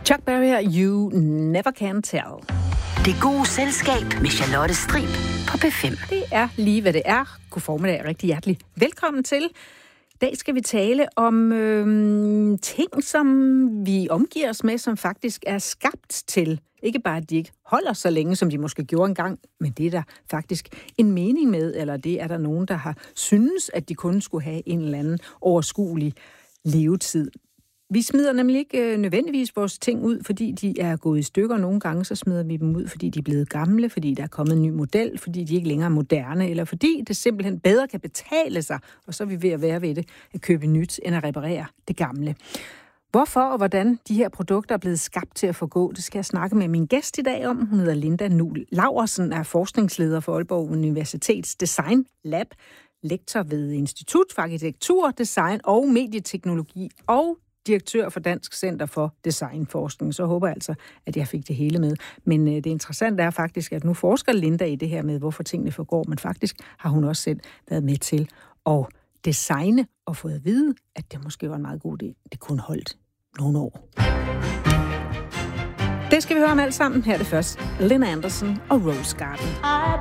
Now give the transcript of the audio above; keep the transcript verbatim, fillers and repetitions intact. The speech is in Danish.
Chuck Berry, You Never Can Tell. Det gode selskab med Charlotte Strib på P fem. Det er lige, hvad det er. God formiddag, rigtig hjertelig velkommen til. I dag skal vi tale om øh, ting, som vi omgiver os med, som faktisk er skabt til. Ikke bare, at de ikke holder så længe, som de måske gjorde engang, men det er der faktisk en mening med, eller det er der nogen, der har synes, at de kun skulle have en eller anden overskuelig levetid. Vi smider nemlig ikke øh, nødvendigvis vores ting ud, fordi de er gået i stykker. Nogle gange så smider vi dem ud, fordi de er blevet gamle, fordi der er kommet en ny model, fordi de ikke længere er moderne, eller fordi det simpelthen bedre kan betale sig, og så er vi ved at være ved det, at købe nyt, end at reparere det gamle. Hvorfor og hvordan de her produkter er blevet skabt til at forgå, det skal jeg snakke med min gæst i dag om. Hun hedder Linda Nuhl Laursen, er forskningsleder for Aalborg Universitets Design Lab, lektor ved Institut for Arkitektur, Design og Medieteknologi og direktør for Dansk Center for Designforskning. Så håber jeg altså, at jeg fik det hele med. Men øh, det interessante er faktisk, at nu forsker Linda i det her med, hvorfor tingene forgår, men faktisk har hun også selv været med til at designe og fået at vide, at det måske var en meget god idé. Det kunne holdt nogle år. Det skal vi høre om alt sammen. Her er det først Lynn Anderson og Rose Garden.